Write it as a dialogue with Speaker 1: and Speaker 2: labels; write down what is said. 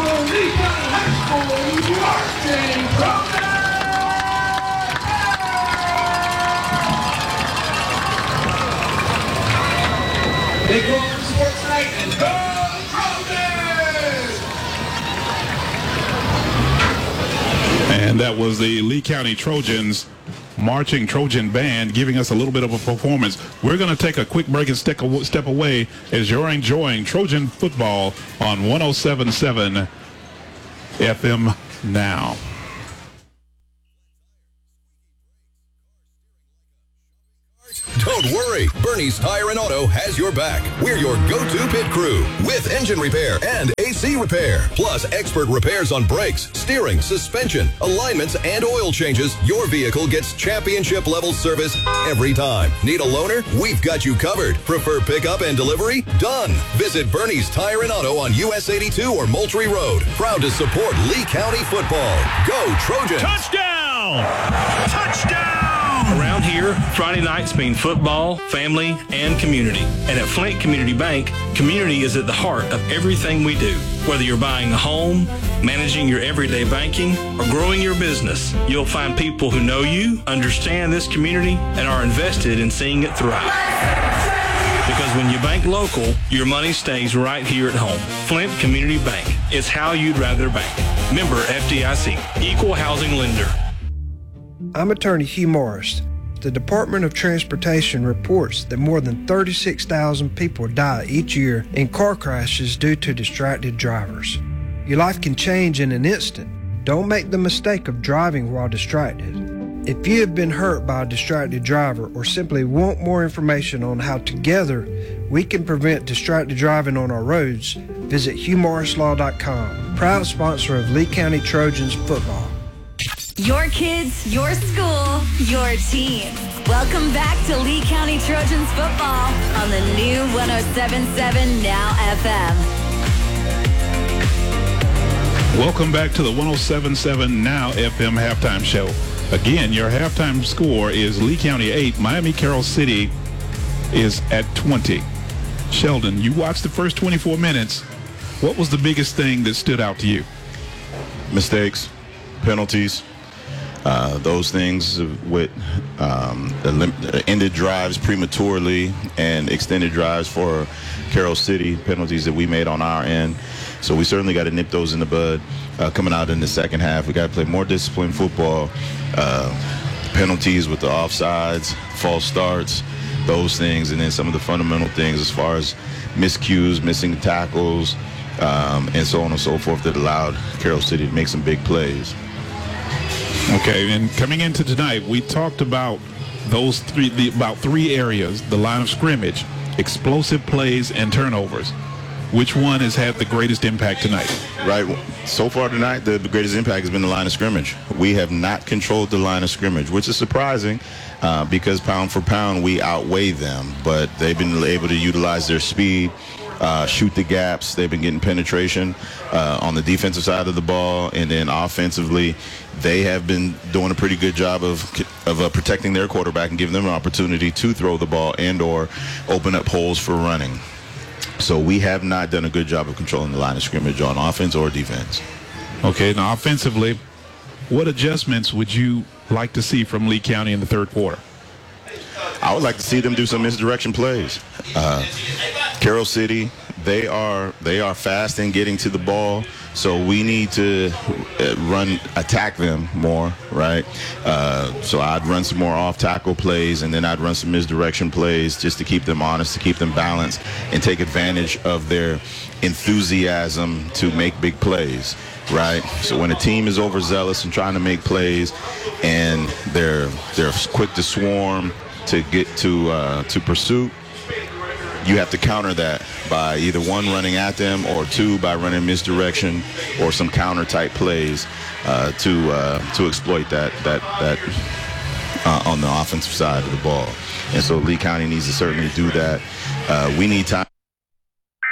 Speaker 1: Lee County High School marching Trojans! Big Roller Sports Night and go Trojans!
Speaker 2: And that was the Lee County Trojans marching Trojan band giving us a little bit of a performance. We're going to take a quick break and step away as you're enjoying Trojan football on 107.7 FM now.
Speaker 3: Don't worry, Bernie's Tire and Auto has your back. We're your go-to pit crew with engine repair and AC repair. Plus expert repairs on brakes, steering, suspension, alignments, and oil changes. Your vehicle gets championship level service every time. Need a loaner? We've got you covered. Prefer pickup and delivery? Done. Visit Bernie's Tire and Auto on US 82 or Moultrie Road. Proud to support Lee County football. Go Trojans!
Speaker 4: Touchdown! Touchdown! Around here, Friday nights mean football, family, and community. And at Flint Community Bank, community is at the heart of everything we do. Whether you're buying a home, managing your everyday banking, or growing your business, you'll find people who know you, understand this community, and are invested in seeing it thrive. Because when you bank local, your money stays right here at home. Flint Community Bank. It's how you'd rather bank. Member FDIC. Equal housing lender.
Speaker 5: I'm attorney Hugh Morris. The Department of Transportation reports that more than 36,000 people die each year in car crashes due to distracted drivers. Your life can change in an instant. Don't make the mistake of driving while distracted. If you have been hurt by a distracted driver or simply want more information on how together we can prevent distracted driving on our roads, visit HughMorrisLaw.com. Proud sponsor of Lee County Trojans football.
Speaker 6: Your kids, your school, your team. Welcome back to Lee County Trojans football on the new 107.7 Now FM.
Speaker 2: Welcome back to the 107.7 Now FM halftime show. Again, your halftime score is Lee County 8, Miami Carroll City is at 20. Sheldon, you watched the first 24 minutes. What was the biggest thing that stood out to you?
Speaker 7: Mistakes, penalties. Those things with ended drives prematurely and extended drives for Carroll City, penalties that we made on our end. So we certainly got to nip those in the bud coming out in the second half. We got to play more disciplined football. Penalties with the offsides, false starts, those things, and then some of the fundamental things as far as miscues, missing tackles, and so on and so forth that allowed Carroll City to make some big plays.
Speaker 2: Okay, and coming into tonight, we talked about those three areas: the line of scrimmage, explosive plays, and turnovers. Which one has had the greatest impact tonight?
Speaker 7: Right. So far tonight, the greatest impact has been the line of scrimmage. We have not controlled the line of scrimmage, which is surprising because pound for pound, we outweigh them. But they've been able to utilize their speed, shoot the gaps. They've been getting penetration on the defensive side of the ball. And then offensively, they have been doing a pretty good job of protecting their quarterback and giving them an opportunity to throw the ball and or open up holes for running. So we have not done a good job of controlling the line of scrimmage on offense or defense.
Speaker 2: Okay, now offensively, what adjustments would you like to see from Lee County in the third quarter?
Speaker 7: I would like to see them do some misdirection plays. Carroll City, they are fast in getting to the ball, so we need to attack them more, right? So I'd run some more off-tackle plays, and then I'd run some misdirection plays just to keep them honest, to keep them balanced, and take advantage of their enthusiasm to make big plays, right? So when a team is overzealous and trying to make plays, and they're quick to swarm to get to pursuit, you have to counter that by either one, running at them, or two, by running misdirection or some counter type plays to exploit that on the offensive side of the ball. And so Lee County needs to certainly do that. We need time